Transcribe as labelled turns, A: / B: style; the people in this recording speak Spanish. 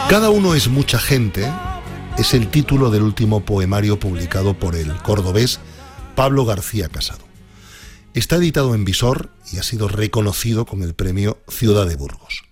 A: Cada uno es mucha gente es el título del último poemario publicado por el cordobés Pablo García Casado. Está editado en Visor y ha sido reconocido con el premio Ciudad de Burgos.